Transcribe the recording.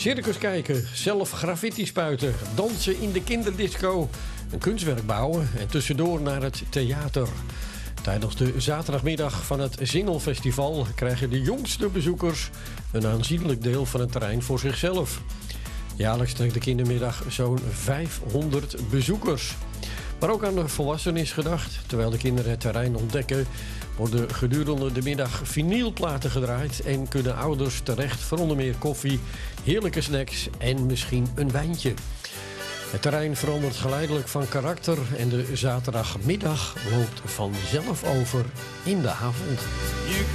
Circus kijken, zelf graffiti spuiten, dansen in de kinderdisco, een kunstwerk bouwen en tussendoor naar het theater. Tijdens de zaterdagmiddag van het Zingelfestival krijgen de jongste bezoekers een aanzienlijk deel van het terrein voor zichzelf. Jaarlijks trekt de kindermiddag zo'n 500 bezoekers. Maar ook aan de volwassenen is gedacht. Terwijl de kinderen het terrein ontdekken, worden gedurende de middag vinylplaten gedraaid en kunnen ouders terecht voor onder meer koffie, heerlijke snacks en misschien een wijntje. Het terrein verandert geleidelijk van karakter en de zaterdagmiddag loopt vanzelf over in de avond.